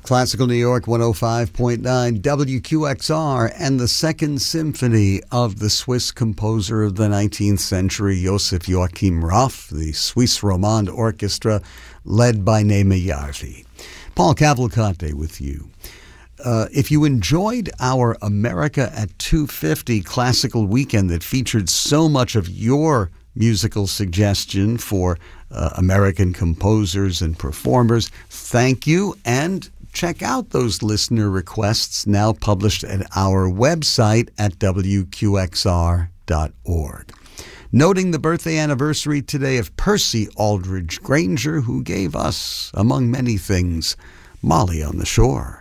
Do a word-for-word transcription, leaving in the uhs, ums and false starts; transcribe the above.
Classical New York one oh five point nine W Q X R and the Second Symphony of the Swiss composer of the nineteenth century, Joseph Joachim Raff, the Suisse Romande Orchestra, led by Neema Järvi. Paul Cavalcante with you. Uh, if you enjoyed our America at two fifty classical weekend that featured so much of your musical suggestion for uh, American composers and performers, thank you, and check out those listener requests now published at our website at W Q X R dot org. Noting the birthday anniversary today of Percy Aldridge Granger, who gave us, among many things, Molly on the Shore.